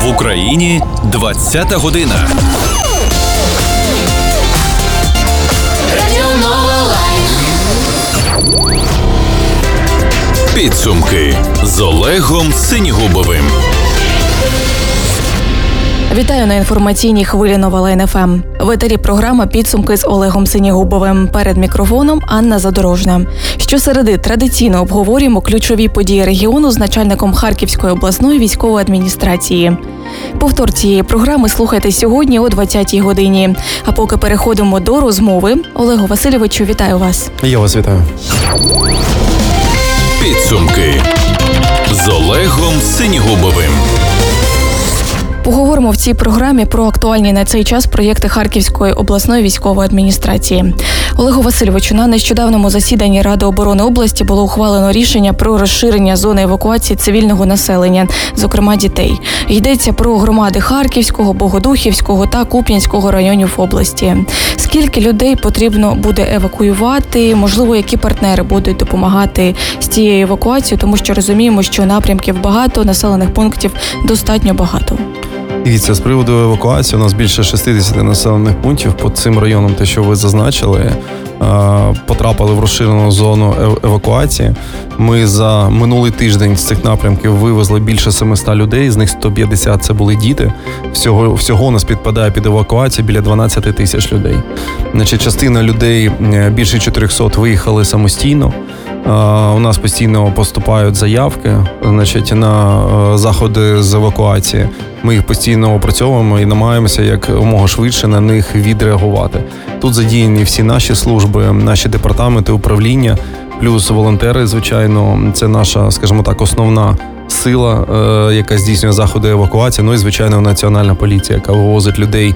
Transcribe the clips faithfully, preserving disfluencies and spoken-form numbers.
В Україні двадцята година. Підсумки з Олегом Синігубовим. Вітаю на інформаційній хвилі Нова Лайн еф ем. В етері програма «Підсумки» з Олегом Синігубовим. Перед мікрофоном Анна Задорожна. Щосереди традиційно обговорюємо ключові події регіону з начальником Харківської обласної військової адміністрації. Повтор цієї програми слухайте сьогодні о двадцятій годині. А поки переходимо до розмови, Олегу Васильовичу, вітаю вас. Я вас вітаю. Підсумки з Олегом Синігубовим. Поговоримо в цій програмі про актуальні на цей час проєкти Харківської обласної військової адміністрації. Олегу Васильовичу, на нещодавному засіданні Ради оборони області було ухвалено рішення про розширення зони евакуації цивільного населення, зокрема дітей. Йдеться про громади Харківського, Богодухівського та Куп'янського районів області. Скільки людей потрібно буде евакуювати? Можливо, які партнери будуть допомагати з цією евакуацією, тому що розуміємо, що напрямків багато, населених пунктів достатньо багато. Дивіться, з приводу евакуації у нас більше шістдесят населених пунктів по цим районам, те, що ви зазначили, потрапили в розширену зону евакуації. Ми за минулий тиждень з цих напрямків вивезли більше сімсот людей, з них сто п'ятдесят це були діти. Всього, всього у нас підпадає під евакуацію біля дванадцять тисяч людей. Значить, частина людей, більше чотириста, виїхали самостійно. У нас постійно поступають заявки, значить, на заходи з евакуації. Ми їх постійно опрацьовуємо і намагаємося якомога швидше на них відреагувати. Тут задіяні всі наші служби, наші департаменти, управління, плюс волонтери, звичайно, це наша, скажімо так, основна сила, яка здійснює заходи евакуації, ну і, звичайно, Національна поліція, яка вивозить людей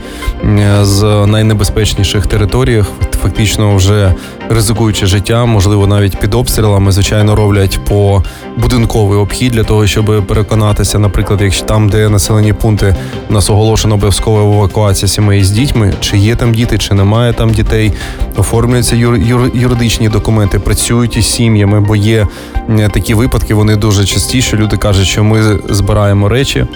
з найнебезпечніших територій, фактично вже ризикуючи життя, можливо, навіть під обстрілами, звичайно, роблять по будинковий обхід для того, щоб переконатися, наприклад, якщо там, де населені пункти, у нас оголошено обов'язкова евакуація сімей з дітьми, чи є там діти, чи немає там дітей, оформлюються юр, юр, юридичні документи, працюють із сім'ями, бо є такі випадки, вони дуже частіше, люди кажуть, що ми збираємо речі,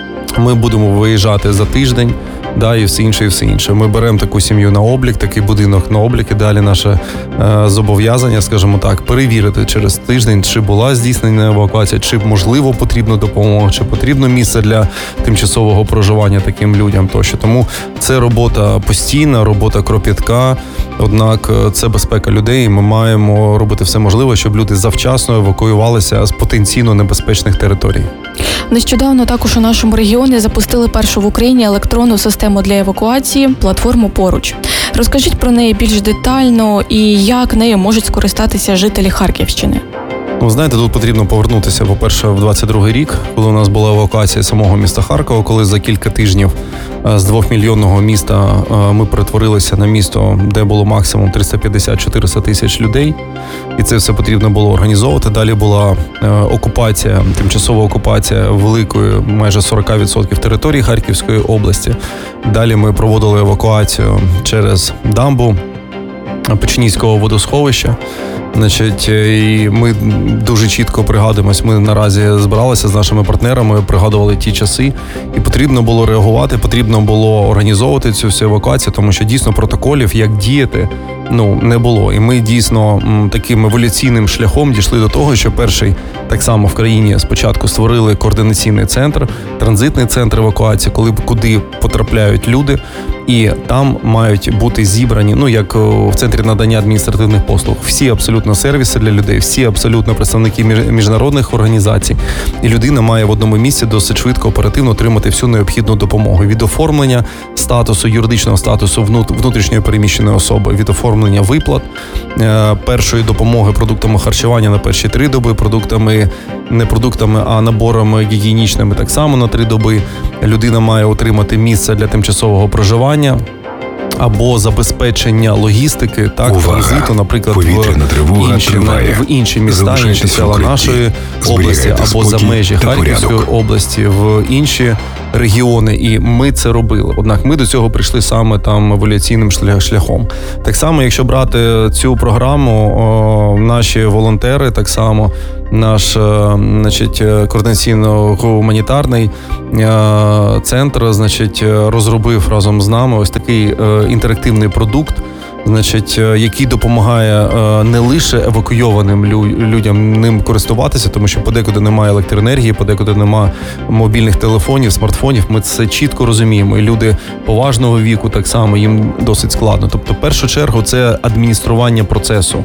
ми будемо виїжджати за тиждень, да, і все інше, і все інше. Ми беремо таку сім'ю на облік, такий будинок на облік, і далі наше е, зобов'язання, скажімо так, перевірити через тиждень, чи була здійснена евакуація, чи, можливо, потрібна допомога, чи потрібно місце для тимчасового проживання таким людям тощо. Тому це робота постійна, робота кропітка, однак це безпека людей, і ми маємо робити все можливе, щоб люди завчасно евакуювалися з потенційно небезпечних територій. Нещодавно також у нашому регіоні запустили першу в Україні електронну систему для евакуації – платформу «Поруч». Розкажіть про неї більш детально і як нею можуть скористатися жителі Харківщини. Ну, знаєте, тут потрібно повернутися, по-перше, в двадцять другий рік, коли у нас була евакуація самого міста Харкова, коли за кілька тижнів з двохмільйонного міста ми перетворилися на місто, де було максимум триста п'ятдесят - чотириста тисяч людей. І це все потрібно було організовувати. Далі була окупація, тимчасова окупація великої, майже сорок відсотків території Харківської області. Далі ми проводили евакуацію через дамбу Печеніського водосховища. Значить, і ми дуже чітко пригадуємось, ми наразі збиралися з нашими партнерами, пригадували ті часи, і потрібно було реагувати, потрібно було організовувати цю всю евакуацію, тому що дійсно протоколів, як діяти, ну, не було. І ми дійсно таким еволюційним шляхом дійшли до того, що перший, так само в країні спочатку створили координаційний центр, транзитний центр евакуації, коли куди потрапляють люди, і там мають бути зібрані, ну, як в центрі надання адміністративних послуг, всі абсолютно сервіси для людей, всі абсолютно представники міжнародних організацій. І людина має в одному місці досить швидко, оперативно отримати всю необхідну допомогу. Від оформлення статусу, юридичного статусу внутрішньої переміщеної особи, від оформлення виплат, першої допомоги продуктами харчування на перші три доби, продуктами, не продуктами, а наборами гігієнічними так само на три доби. Людина має отримати місце для тимчасового проживання, або забезпечення логістики, так, транзиту, наприклад, в інші, в інші міста, інші села нашої області, або за межі Харківської області, в інші регіони, і ми це робили. Однак ми до цього прийшли саме там еволюційним шляхом. Так само, якщо брати цю програму, о, наші волонтери, так само наш, значить, координаційно-гуманітарний центр, значить, розробив разом з нами ось такий інтерактивний продукт, значить, який допомагає не лише евакуйованим людям ним користуватися, тому що подекуди немає електроенергії, подекуди немає мобільних телефонів, смартфонів. Ми це чітко розуміємо. І люди поважного віку так само, їм досить складно. Тобто, в першу чергу, це адміністрування процесу.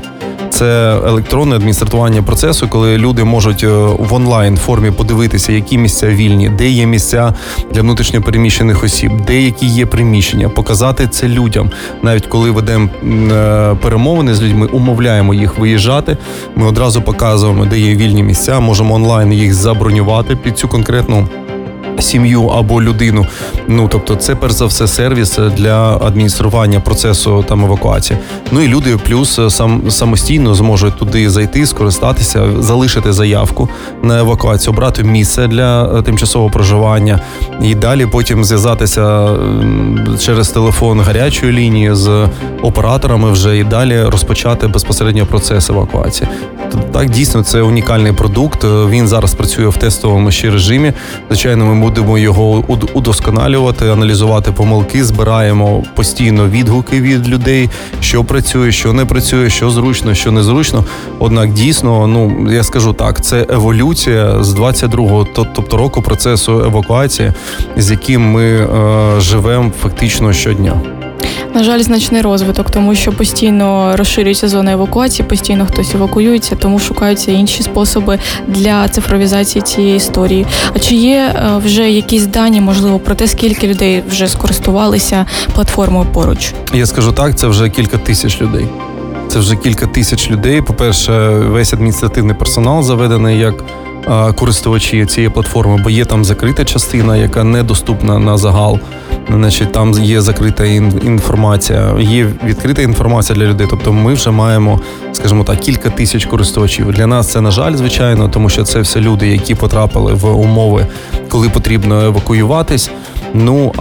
Це електронне адміністрування процесу, коли люди можуть в онлайн формі подивитися, які місця вільні, де є місця для внутрішньопереміщених осіб, де які є приміщення, показати це людям. Навіть коли ведемо перемовини з людьми, умовляємо їх виїжджати, ми одразу показуємо, де є вільні місця, можемо онлайн їх забронювати під цю конкретну сім'ю або людину. Ну, тобто, це перш за все сервіс для адміністрування процесу там евакуації. Ну і люди плюс сам самостійно зможуть туди зайти, скористатися, залишити заявку на евакуацію, обрати місце для тимчасового проживання і далі потім зв'язатися через телефон гарячої лінії з операторами вже і далі розпочати безпосередньо процес евакуації. Так, дійсно, це унікальний продукт. Він зараз працює в тестовому ще режимі. Звичайно, ми будемо його удосконалювати, аналізувати помилки, збираємо постійно відгуки від людей, що працює, що не працює, що зручно, що незручно. Однак, дійсно, ну, я скажу так, це еволюція з двадцять другого, тобто року процесу евакуації, з яким ми е, живемо фактично щодня. На жаль, значний розвиток, тому що постійно розширюється зона евакуації, постійно хтось евакуюється, тому шукаються інші способи для цифровізації цієї історії. А чи є вже якісь дані, можливо, про те, скільки людей вже скористувалися платформою поруч? Я скажу так, це вже кілька тисяч людей. Це вже кілька тисяч людей. По-перше, весь адміністративний персонал заведений як користувачі цієї платформи, бо є там закрита частина, яка недоступна на загал. Значить, там є закрита інформація, є відкрита інформація для людей. Тобто ми вже маємо, скажімо так, кілька тисяч користувачів. Для нас це, на жаль, звичайно, тому що це все люди, які потрапили в умови, коли потрібно евакуюватись. Ну,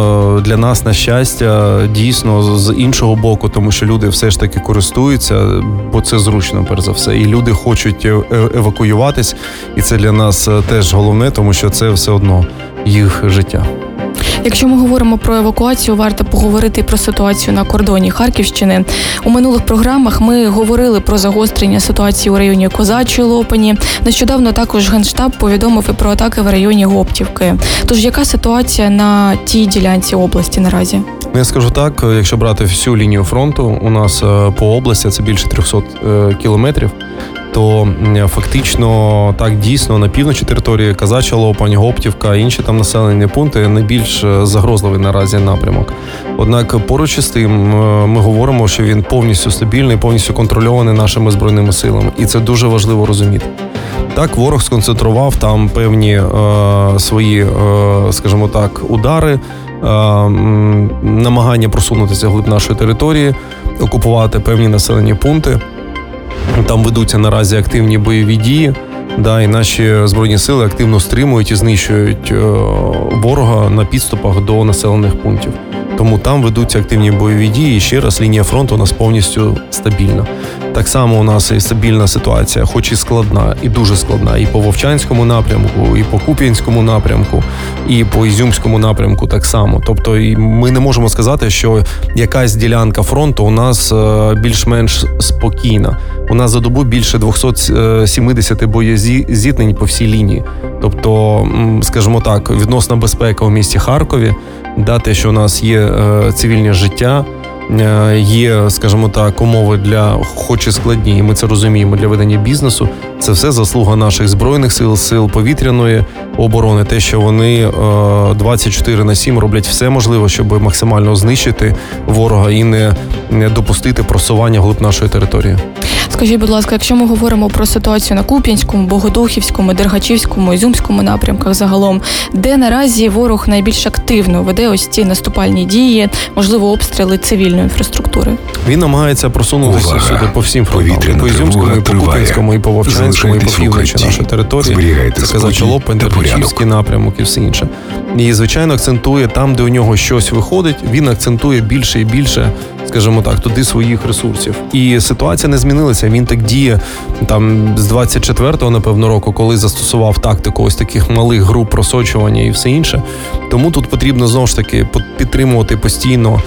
а для нас, на щастя, дійсно, з іншого боку, тому що люди все ж таки користуються, бо це зручно, перш за все. І люди хочуть евакуюватись, і це для нас теж головне, тому що це все одно їх життя. Якщо ми говоримо про евакуацію, варто поговорити про ситуацію на кордоні Харківщини. У минулих програмах ми говорили про загострення ситуації у районі Козачої Лопані. Нещодавно також Генштаб повідомив і про атаки в районі Гоптівки. Тож яка ситуація на тій ділянці області наразі? Я скажу так, якщо брати всю лінію фронту, у нас по області це більше триста кілометрів, то фактично так дійсно на півночі території Козача Лопань, Гоптівка, інші там населені пункти найбільш загрозливий наразі напрямок. Однак поруч із тим ми говоримо, що він повністю стабільний, повністю контрольований нашими збройними силами. І це дуже важливо розуміти. Так, ворог сконцентрував там певні е, свої, е, скажімо так, удари, е, намагання просунутися вглиб нашої території, окупувати певні населені пункти. Там ведуться наразі активні бойові дії, да, і наші збройні сили активно стримують і знищують е, ворога на підступах до населених пунктів. Тому там ведуться активні бойові дії, і ще раз лінія фронту у нас повністю стабільна. Так само у нас і стабільна ситуація, хоч і складна, і дуже складна, і по Вовчанському напрямку, і по Куп'янському напрямку, і по Ізюмському напрямку так само. Тобто ми не можемо сказати, що якась ділянка фронту у нас більш-менш спокійна. У нас за добу більше двісті сімдесят боєзіткнень по всій лінії. Тобто, скажімо так, відносна безпека у місті Харкові, да, те, що у нас є е, цивільне життя, е, є, скажімо так, умови для, хоч і складні, і ми це розуміємо, для ведення бізнесу, це все заслуга наших збройних сил, сил повітряної оборони, те, що вони е, двадцять чотири на сім роблять все можливе, щоб максимально знищити ворога і не, не допустити просування вглиб нашої території. Скажіть, будь ласка, якщо ми говоримо про ситуацію на Куп'янському, Богодухівському, Дергачівському, Ізюмському напрямках загалом, де наразі ворог найбільш активно веде ось ці наступальні дії, можливо, обстріли цивільної інфраструктури? Він намагається просунутися Увага! сюди по всім фронтам. Повітряна І по Ізюмському, і по тривога Куп'янському, і по Вовчанському, і по Залишайтесь в півночі укритті. нашої території. Зберігайте Це казав спокій Чолопин, та Дергачівський порядок. напрямок і все інше. І, звичайно, акцентує там, де у нього щось виходить, він акцентує більше і більше, скажімо так, туди своїх ресурсів. І ситуація не змінилася. Він так діє там з двадцять четвертого, напевно, року, коли застосував тактику ось таких малих груп просочування і все інше. Тому тут потрібно знову ж таки підтримувати постійно